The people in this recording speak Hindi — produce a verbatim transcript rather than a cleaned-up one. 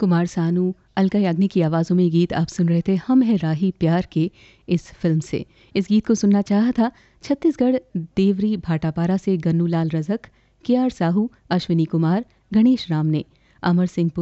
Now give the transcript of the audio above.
कुमार सानू, अलका याग्निक की आवाज़ों में गीत आप सुन रहे थे हम है राही प्यार के इस फिल्म से। इस गीत को सुनना चाहा था छत्तीसगढ़ देवरी भाटापारा से गन्नू लाल रजक, के आर साहू, अश्विनी कुमार, गणेश राम ने। अमर सिंह